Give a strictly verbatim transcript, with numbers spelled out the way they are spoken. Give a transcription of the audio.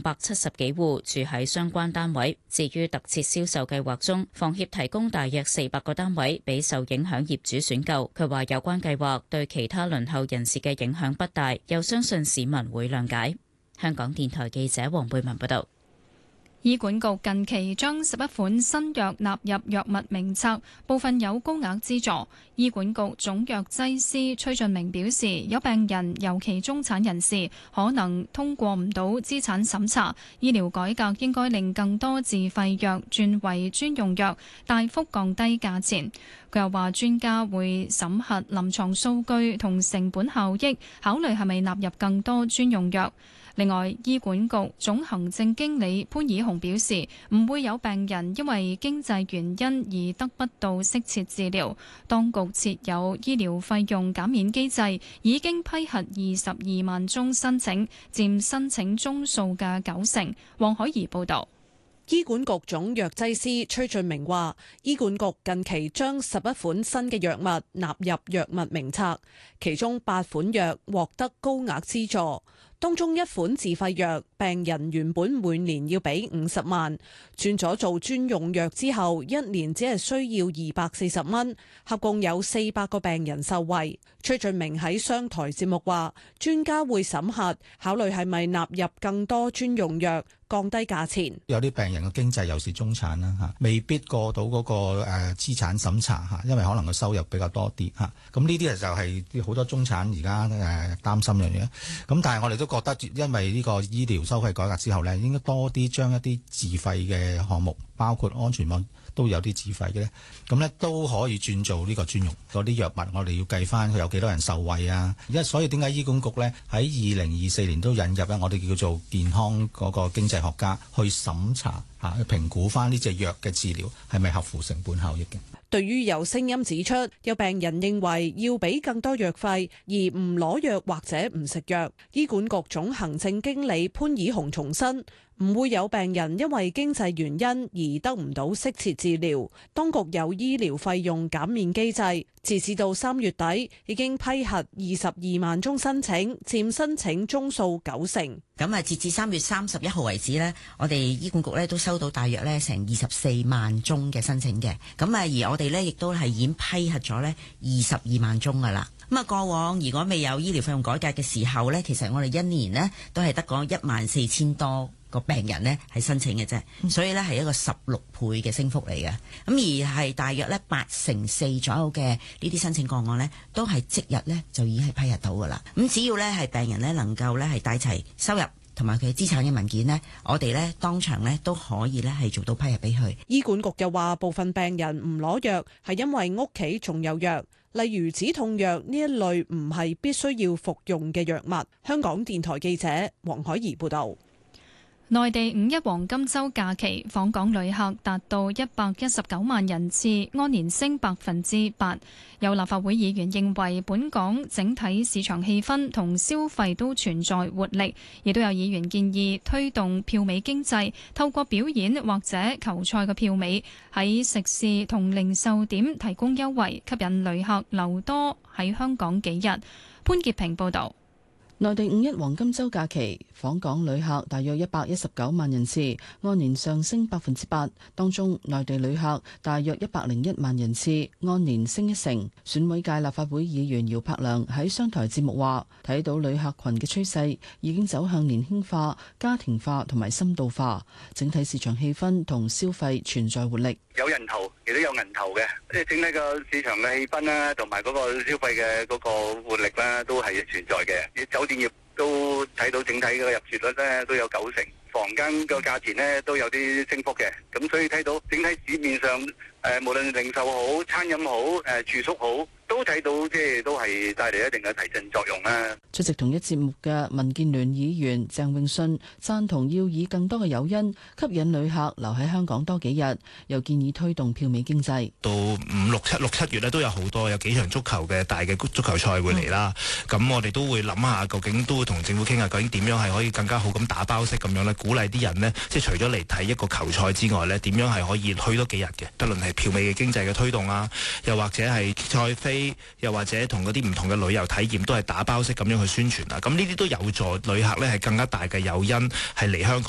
百七十幾戶住喺相關單位。至於特設銷售計劃中，房協提供大約四百個單位俾受影響業主選購。佢話有關計劃對其他輪候人士嘅影響不大，又相信市民會諒解。香港電台記者黃貝文報道。 醫管局近期將十一款新藥納入藥物名冊，部分有高額資助。醫管局總藥劑師崔俊明表示，有病人，尤其中產人士，可能通過唔到資產審查。醫療改革應該令更多自費藥轉為專用藥，大幅降低價錢。佢又話，專家會審核臨床數據同成本效益，考慮係咪納入更多專用藥。另外，醫管局總行政經理潘以雄表示，唔會有病人因為經濟原因而得不到適切治療。當局設有醫療費用減免機制，已經批核二十二萬宗申請，佔申請宗數嘅九成。黃海怡報導。 醫管局總藥劑師崔俊明話，醫管局近期將十一款新嘅藥物納入藥物名冊，其中八款藥獲得高額資助。當中一款自費藥，病人原本每年要俾五十萬，轉咗做專用藥之後，一年只係需要二百四十蚊，合共有四百個病人受惠。崔俊明喺商台節目話，專家會審核，考慮係咪納入更多專用藥，降低價錢。 有啲病人嘅經濟又是中產啦嚇，未必過到嗰個誒資產審查嚇，因為可能個收入比較多啲嚇。咁呢啲就係好多中產而家誒擔心嘅嘢。咁但係我哋都覺得，因為呢個醫療收費改革之後呢，應該多啲將一啲自費嘅項目，包括安全網都有啲自費嘅咧，咁呢都可以轉做呢個專用嗰啲藥物。我哋要計翻佢有幾多人受惠啊！因為所以點解醫管局呢喺二零二四年都引入咧，我哋叫做健康嗰個經濟學家去審查嚇，去評估翻呢隻藥嘅治療係咪合乎成本效益嘅。 對於有聲音指出，有病人認為要俾更多藥費而唔攞藥或者唔食藥，醫管局總行政經理潘以雄重申，唔會有病人因為經濟原因而得唔到適切治療。當局有醫療費用減免機制，截至到三月底已經批核二十二萬宗申請，佔申請宗數九成。 咁啊，截至三月三十一號為止呢，我哋醫管局咧都收到大約咧成二十四萬宗嘅申請嘅。咁啊，而我哋咧亦都係已經批核咗咧二十二萬宗噶啦。咁啊，過往如果未有醫療費用改革嘅時候咧，其實我哋一年呢都係得講一萬四千多個病人呢係申請嘅啫，所以呢係一個十六倍嘅升幅嚟嘅。咁而係大約呢八成四左右嘅呢啲申請個案呢，都係即日呢就已經係批核到噶啦。咁只要呢係病人呢能夠呢係帶齊收入同埋佢資產嘅文件呢，我哋呢當場呢都可以呢係做到批核俾佢。 醫管局又話，部分病人唔攞藥係因為屋企仲有藥，例如止痛藥呢一類唔係必須要服用嘅藥物。香港電台記者黃海怡報道。 內地五一黃金週假期訪港旅客達到一百一十九萬人次，按年升百分之八。有立法會議員認為本港整體市場氣氛同消費都存在活力，亦都有議員建議推動票尾經濟，透過表演或者球賽嘅票尾喺食肆同零售點提供優惠，吸引旅客留多喺香港幾日。潘潔平報導。 內地五一黃金週假期訪港旅客大約一百一十九萬人次，按年上升百分之八。當中內地旅客大約一百零一萬人次，按年升一成。選委界立法會議員姚柏良喺商台節目話，睇到旅客群嘅趨勢已經走向年輕化、家庭化同埋深度化，整體市場氣氛同消費存在活力。 有人頭亦都有銀頭嘅，即係整體個市場嘅氣氛啦，同埋嗰個消費嘅嗰個活力啦，都係存在嘅。酒店業都睇到整體嘅入住率咧都有九成，房間個價錢咧都有啲升幅嘅。咁所以睇到整體市面上誒、呃，無論零售好、餐飲好、誒、呃、住宿好，都睇到即係都係帶嚟一定嘅提振作用啦。 出席同一節目嘅民建聯議員鄭泳舜贊同要以更多嘅誘因吸引旅客留喺香港多幾日，又建議推動票尾經濟。 到五六七六七月咧都有好多有幾場足球嘅大嘅足球賽會嚟啦。咁、嗯、我哋都會諗下，究竟都會同政府傾下，究竟點樣係可以更加好咁打包式咁樣咧，鼓勵啲人呢，即係除咗嚟睇一個球賽之外呢，點樣係可以去多幾日嘅？不論係票尾嘅經濟嘅推動啦，又或者係賽飛，又或者同嗰啲唔同嘅旅遊體驗都係打包式咁樣去宣傳啦。咁呢啲都有助旅客呢係更加大嘅誘因係嚟香港。